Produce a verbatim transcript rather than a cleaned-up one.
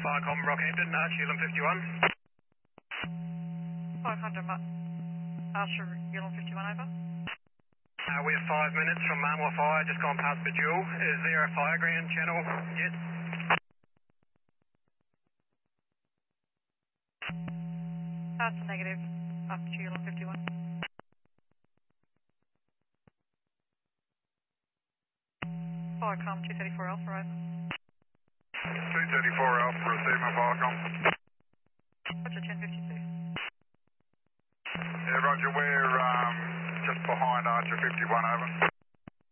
Viacom Rockhampton, Archer Elam fifty-one. five hundred Archer Elam fifty-one, over. Uh, we're five minutes from Marmore Fire, just gone past Bejewel. Is there a fire ground channel yet? That's a negative, Archer Elam fifty-one. Viacom two thirty-four Alpha, over. two thirty-four Alpha, receive my Viacom. Roger, ten fifty.